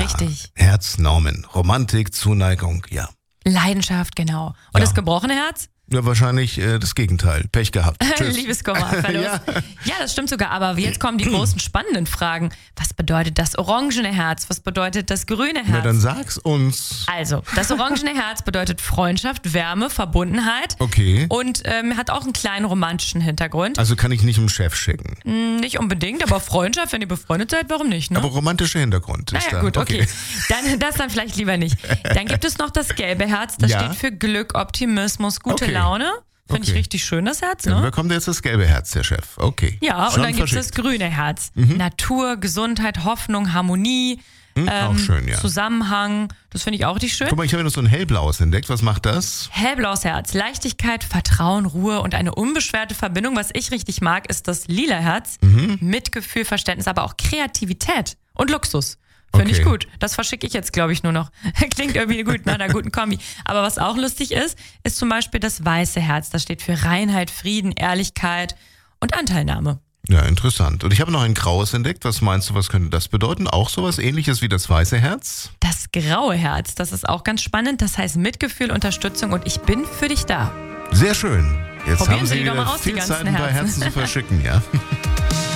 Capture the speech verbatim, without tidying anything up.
Richtig. Herz, Norman. Romantik, Zuneigung, ja. Leidenschaft, genau. Und Ja. das gebrochene Herz? Ja, wahrscheinlich äh, das Gegenteil. Pech gehabt. Tschüss. Liebeskummer, Verlust. Ja. Ja, das stimmt sogar. Aber jetzt kommen die großen spannenden Fragen. Was bedeutet das orangene Herz? Was bedeutet das grüne Herz? Na, dann sag's uns. Also, das orangene Herz bedeutet Freundschaft, Wärme, Verbundenheit. Okay. Und ähm, hat auch einen kleinen romantischen Hintergrund. Also kann ich nicht im Chef schicken. Nicht unbedingt, aber Freundschaft, wenn ihr befreundet seid, warum nicht, ne? Aber romantischer Hintergrund ist Naja, da. gut, okay. Dann, das dann vielleicht lieber nicht. Dann gibt es noch das gelbe Herz. Das Ja. steht für Glück, Optimismus, gute Okay. Laune. Finde Okay. ich richtig schön, das Herz, Dann ne? bekommt jetzt das gelbe Herz, der Chef. Okay. Ja, Schon und dann gibt es das verschickt. grüne Herz. Mhm. Natur, Gesundheit, Hoffnung, Harmonie, Hm, ähm, auch schön, ja. Zusammenhang. Das finde ich auch richtig schön. Guck mal, ich habe noch so ein hellblaues entdeckt. Was macht das? Hellblaues Herz, Leichtigkeit, Vertrauen, Ruhe und eine unbeschwerte Verbindung. Was ich richtig mag, ist das lila Herz. Mhm. Mitgefühl, Verständnis, aber auch Kreativität und Luxus. Finde Okay. ich gut. Das verschicke ich jetzt, glaube ich, nur noch. Klingt irgendwie gut nach einer guten Kombi. Aber was auch lustig ist, ist zum Beispiel das weiße Herz. Das steht für Reinheit, Frieden, Ehrlichkeit und Anteilnahme. Ja, interessant. Und ich habe noch ein graues entdeckt. Was meinst du, was könnte das bedeuten? Auch sowas ähnliches wie das weiße Herz? Das graue Herz, das ist auch ganz spannend. Das heißt Mitgefühl, Unterstützung und ich bin für dich da. Sehr schön. Jetzt Probieren haben Sie Sie die doch wieder mal aus, die viel ganzen Zeit, ein paar Herzen. Herzen zu verschicken, ja.